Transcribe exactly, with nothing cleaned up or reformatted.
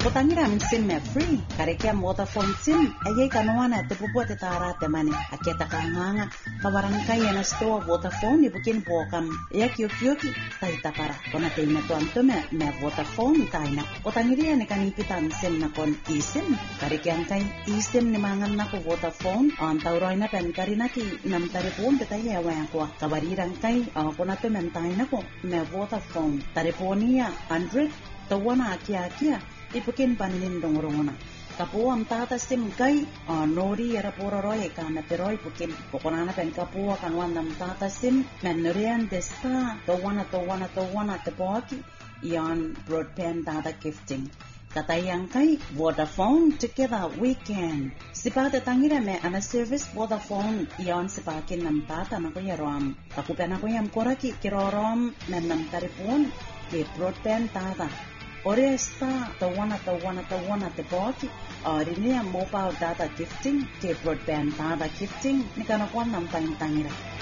Potangiram sim me free. Karekia Vodafone sim. Ayay kanuana te pupuat tara te mane. Akiata kahanga. Kabarangkay na store Vodafone ibukin pokam. Yak yuk yuki taita para. Kona te ina tuan tu me me Vodafone taina. Potangiria ne kanipitan sim na kon isim. Karekia angkay isim ni mangan na ko Vodafone. Ang tauroy na pen karina ki nam taripon te tayo awang ko. Kabarirang kay kona tu mentay na ko me Vodafone. Tariponia hundred tawana kia kia. Ipukin panin dongorongona. Kapu am tata sim kai uh, nori era pororoy ka na peroy pukin kokonana pen kapu kanwan nam tata sim menorian desta tawana tawana tawana te poki yan broadband data gifting. Katayang kai Vodafone together weekend. Sipata tangira me ana service Vodafone yan sipakin nam tata na ko yarom. Kakupen ako yam koraki kirorom men nam taripon ke broadband data. Ore esta tawana tawana tawana te poki rini mobile data gifting ke broadband data gifting ni kana kwa nam tangira.